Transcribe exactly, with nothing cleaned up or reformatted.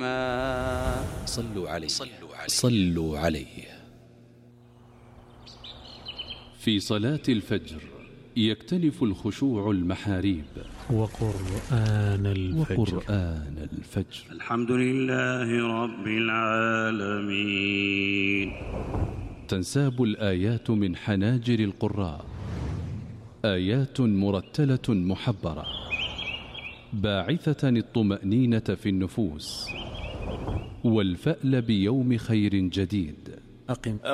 بهما. صلوا عليه صلوا عليه. في صلاة الفجر يكتنف الخشوع المحاريب. وقرآن الفجر, وقرآن الفجر. الحمد لله رب العالمين. تنساب الآيات من حناجر القراء، آيات مرتلة محبرة باعثة الطمأنينة في النفوس والفأل بيوم خير جديد. أقم